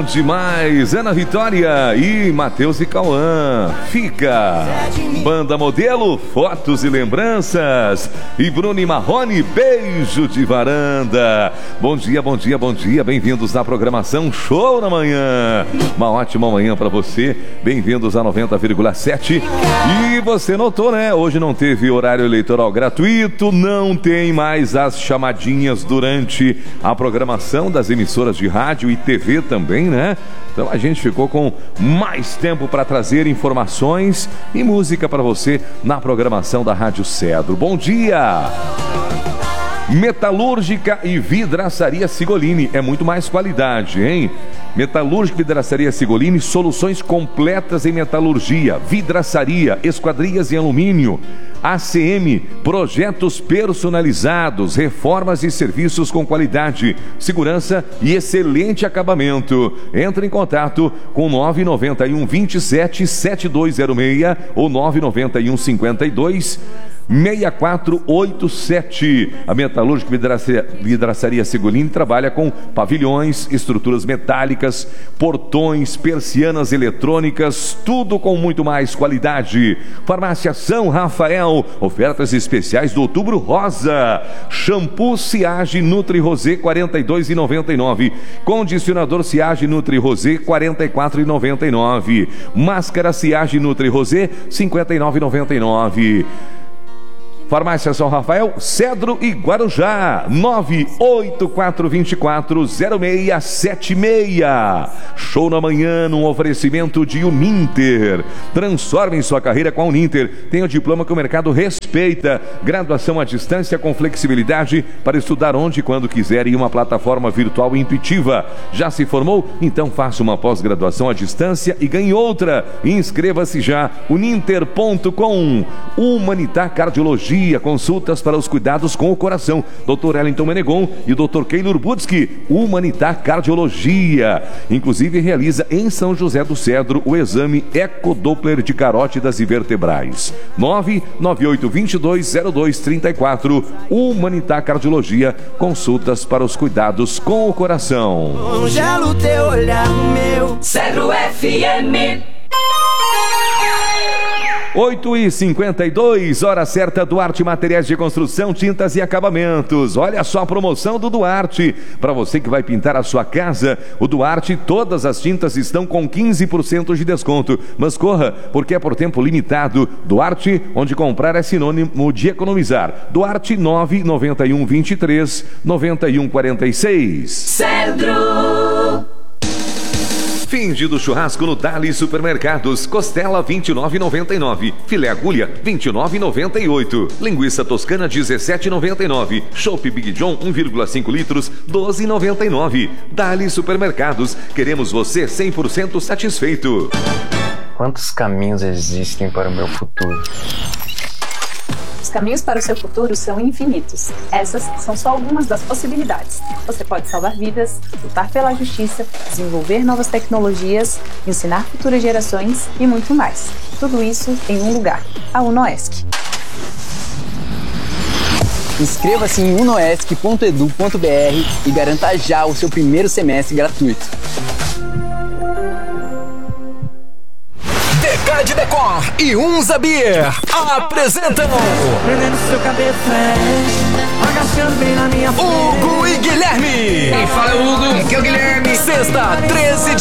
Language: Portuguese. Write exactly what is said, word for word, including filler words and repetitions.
bom demais. Ana Vitória e Matheus e Cauã. Fica. Banda Modelo, fotos e lembranças. E Bruno e Marrone, beijo de varanda. Bom dia, bom dia, bom dia. Bem-vindos na programação Show na Manhã. Uma ótima manhã para você. Bem-vindos a noventa vírgula sete. E você notou, né? Hoje não teve horário eleitoral gratuito, não tem mais as chamadinhas durante a programação das emissoras de rádio e T V também, né? Então a gente ficou com mais tempo para trazer informações e música para você na programação da Rádio Cedro. Bom dia! Metalúrgica e Vidraçaria Sigolini, é muito mais qualidade, hein? Metalúrgica e Vidraçaria Sigolini, soluções completas em metalurgia, vidraçaria, esquadrias em alumínio, A C M, projetos personalizados, reformas e serviços com qualidade, segurança e excelente acabamento. Entre em contato com nove nove um, vinte e sete, setenta e dois zero seis ou nove nove um, cinquenta e dois, seis quatro oito sete. A Metalúrgica Vidraçaria, Vidraçaria Sigolini trabalha com pavilhões, estruturas metálicas, portões, persianas eletrônicas, tudo com muito mais qualidade. Farmácia São Rafael, ofertas especiais do Outubro Rosa. Shampoo Ciage Nutri Rosé quarenta e dois reais e noventa e nove centavos. Condicionador Ciage Nutri Rosé quarenta e quatro reais e noventa e nove centavos. Máscara Ciage Nutri Rosé cinquenta e nove reais e noventa e nove centavos. Farmácia São Rafael, Cedro e Guarujá, nove oito quatro dois quatro zero seis sete seis. Show na Manhã, num oferecimento de Uninter. Transforme sua carreira com a Uninter. Tem o diploma que o mercado respeita. Graduação à distância com flexibilidade para estudar onde e quando quiser em uma plataforma virtual intuitiva. Já se formou? Então faça uma pós-graduação à distância e ganhe outra. Inscreva-se já, uninter ponto com. Humanitar Cardiologia, consultas para os cuidados com o coração. doutor Wellington Menegon e doutor Keylor Budski, Humanitar Cardiologia. Inclusive realiza em São José do Cedro o exame Ecodoppler de carótidas e vertebrais. nove nove oito dois dois zero dois três quatro. Humanitar Cardiologia, consultas para os cuidados com o coração. Congelo teu olhar no meu. Cedro F M. oito e cinquenta e dois, hora certa. Duarte Materiais de Construção, Tintas e Acabamentos. Olha só a promoção do Duarte. Para você que vai pintar a sua casa, o Duarte, todas as tintas estão com quinze por cento de desconto. Mas corra, porque é por tempo limitado. Duarte, onde comprar é sinônimo de economizar. Duarte nove nove um, vinte e três, noventa e um, quarenta e seis. Cedro. Fim do churrasco no Dali Supermercados. Costela vinte e nove reais e noventa e nove centavos. Filé agulha vinte e nove reais e noventa e oito centavos. Linguiça toscana dezessete reais e noventa e nove centavos. Chopp Big John um vírgula cinco litros doze reais e noventa e nove centavos. Dali Supermercados. Queremos você cem por cento satisfeito. Quantos caminhos existem para o meu futuro? Os caminhos para o seu futuro são infinitos. Essas são só algumas das possibilidades. Você pode salvar vidas, lutar pela justiça, desenvolver novas tecnologias, ensinar futuras gerações e muito mais. Tudo isso em um lugar, a UNOESC. Inscreva-se em unoesc ponto edu ponto br e garanta já o seu primeiro semestre gratuito. Decade Decor e Unza Beer apresentam Prendendo seu cabeça, agachando bem na minha frente. Hugo e Guilherme. Quem fala é o Hugo, aqui é o Guilherme. Sexta, treze